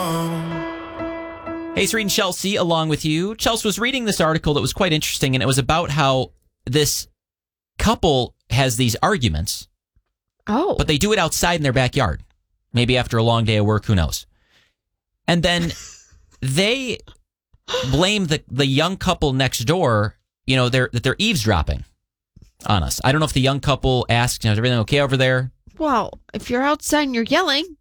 Hey, it's Reed and Chelsea along with you. Chelsea was reading this article that was quite interesting, and it was about how this couple has these arguments. Oh. But they do it outside in their backyard. Maybe after a long day of work, who knows? And then they blame the young couple next door, that they're eavesdropping on us. I don't know if the young couple asked, is everything okay over there? Well, if you're outside and you're yelling.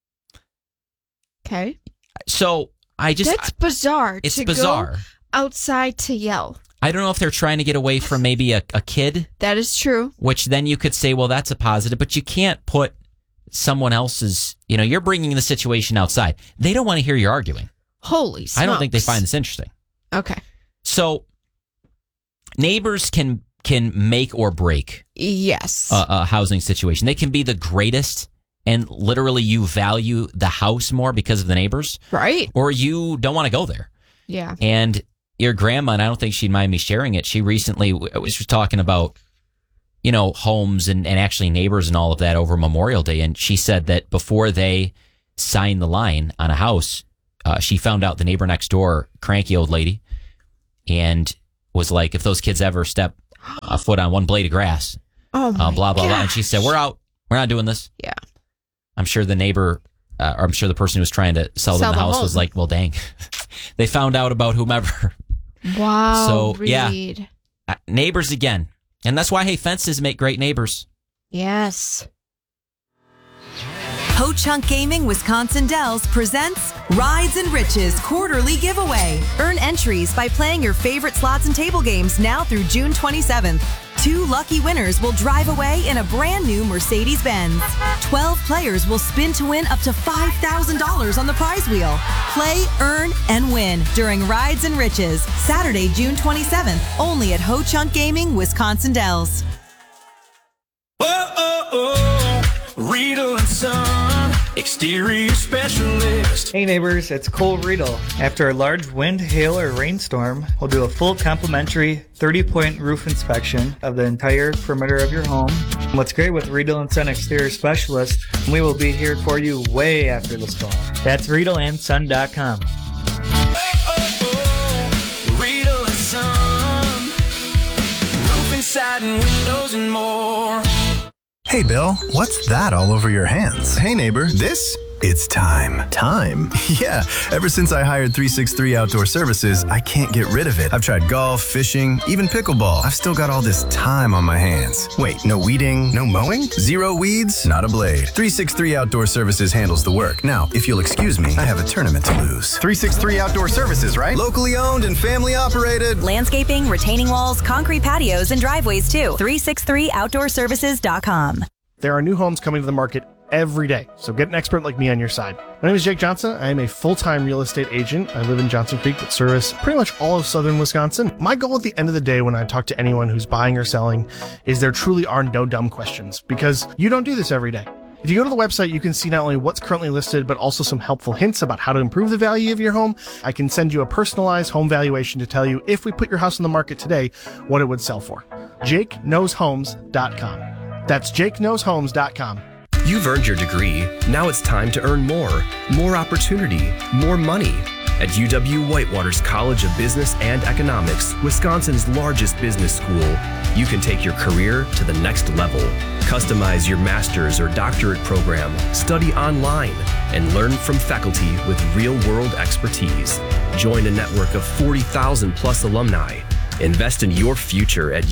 Okay. So That's bizarre. It's bizarre. Go outside to yell. I don't know if they're trying to get away from maybe a kid. That is true. Which then you could say, well, that's a positive, but you can't put someone else's, you're bringing the situation outside. They don't want to hear you arguing. Holy smokes. I don't think they find this interesting. Okay. So neighbors can make or break. Yes. A housing situation. They can be the greatest, and literally you value the house more because of the neighbors. Right. Or you don't want to go there. Yeah. And your grandma, and I don't think she'd mind me sharing it, she recently was talking about, homes and actually neighbors and all of that over Memorial Day. And she said that before they signed the line on a house, she found out the neighbor next door, cranky old lady, and was like, if those kids ever step a foot on one blade of grass, blah, blah, blah, blah. And she said, we're out. We're not doing this. Yeah. I'm sure the neighbor, or I'm sure the person who was trying to sell them the house was like, well, dang. They found out about whomever. Wow. So, Reed. yeah. Neighbors again. And that's why, hey, fences make great neighbors. Yes. Ho-Chunk Gaming Wisconsin Dells presents Rides and Riches Quarterly Giveaway. Earn entries by playing your favorite slots and table games now through June 27th. 2 lucky winners will drive away in a brand new Mercedes-Benz. 12 players will spin to win up to $5,000 on the prize wheel. Play, earn, and win during Rides and Riches, Saturday, June 27th, only at Ho-Chunk Gaming Wisconsin Dells. Riedel and Son, exterior specialist. Hey neighbors, it's Cole Riedel. After a large wind, hail, or rainstorm, we'll do a full complimentary 30-point roof inspection of the entire perimeter of your home. What's great with Riedel and Son Exterior Specialist, we will be here for you way after the storm. That's RiedelandSon.com. Riedel and Son, roofing, siding, windows, and more. Hey, Bill, what's that all over your hands? Hey, neighbor, this? It's time. Time? Yeah, ever since I hired 363 Outdoor Services, I can't get rid of it. I've tried golf, fishing, even pickleball. I've still got all this time on my hands. Wait, no weeding, no mowing? Zero weeds, not a blade. 363 Outdoor Services handles the work. Now, if you'll excuse me, I have a tournament to lose. 363 Outdoor Services, right? Locally owned and family operated. Landscaping, retaining walls, concrete patios, and driveways too. 363outdoorservices.com. There are new homes coming to the market every day, so get an expert like me on your side. My name is Jake Johnson. I am a full-time real estate agent. I live in Johnson Creek, but service pretty much all of southern Wisconsin. My goal at the end of the day when I talk to anyone who's buying or selling is there truly are no dumb questions, because you don't do this every day. If you go to the website, you can see not only what's currently listed, but also some helpful hints about how to improve the value of your home. I can send you a personalized home valuation to tell you if we put your house on the market today, what it would sell for. JakeKnowsHomes.com. That's JakeKnowsHomes.com. You've earned your degree. Now it's time to earn more. More opportunity. More money. At UW-Whitewater's College of Business and Economics, Wisconsin's largest business school, you can take your career to the next level. Customize your master's or doctorate program, study online, and learn from faculty with real-world expertise. Join a network of 40,000 plus alumni. Invest in your future at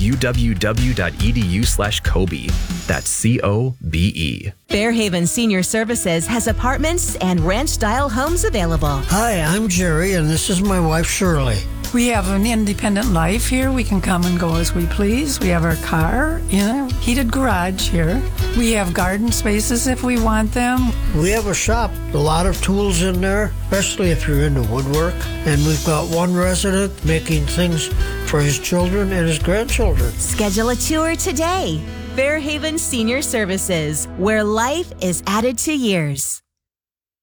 uww.edu/Kobe. That's COBE. Fairhaven Senior Services has apartments and ranch-style homes available. Hi, I'm Jerry, and this is my wife, Shirley. We have an independent life here. We can come and go as we please. We have our car in a heated garage here. We have garden spaces if we want them. We have a shop, a lot of tools in there, especially if you're into woodwork. And we've got one resident making things for his children and his grandchildren. Schedule a tour today. Fairhaven Senior Services, where life is added to years.